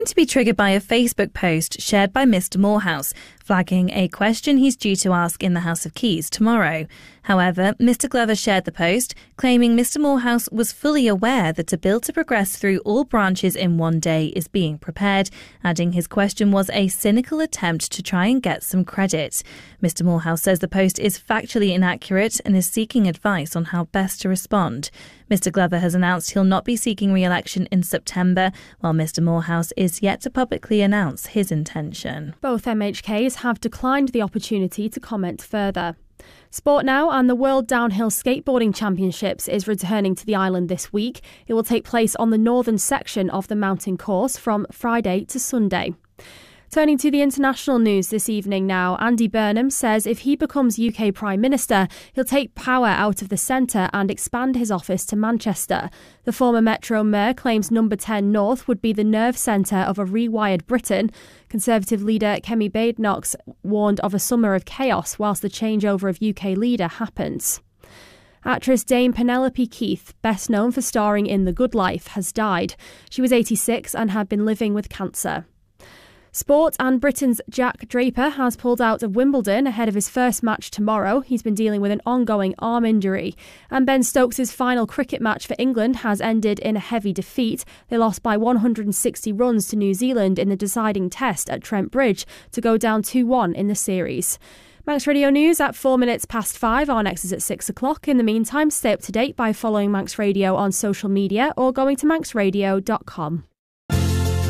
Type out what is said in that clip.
To be triggered by a Facebook post shared by Mr. Morehouse, flagging a question he's due to ask in the House of Keys tomorrow. However, Mr. Glover shared the post, claiming Mr. Morehouse was fully aware that a bill to progress through all branches in one day is being prepared, adding his question was a cynical attempt to try and get some credit. Mr. Morehouse says the post is factually inaccurate and is seeking advice on how best to respond. Mr. Glover has announced he'll not be seeking re-election in September, while Mr. Morehouse is yet to publicly announce his intention. Both MHKs have declined the opportunity to comment further. Sport now, and the World Downhill Skateboarding Championships is returning to the island this week. It will take place on the northern section of the mountain course from Friday to Sunday. Turning to the international news this evening now, Andy Burnham says if he becomes UK Prime Minister, he'll take power out of the centre and expand his office to Manchester. The former Metro Mayor claims Number 10 North would be the nerve centre of a rewired Britain. Conservative leader Kemi Badenoch warned of a summer of chaos whilst the changeover of UK leader happens. Actress Dame Penelope Keith, best known for starring in The Good Life, has died. She was 86 and had been living with cancer. Sport, and Britain's Jack Draper has pulled out of Wimbledon ahead of his first match tomorrow. He's been dealing with an ongoing arm injury. And Ben Stokes' final cricket match for England has ended in a heavy defeat. They lost by 160 runs to New Zealand in the deciding test at Trent Bridge to go down 2-1 in the series. Manx Radio News at 5:04. Our next is at 6 o'clock. In the meantime, stay up to date by following Manx Radio on social media or going to manxradio.com.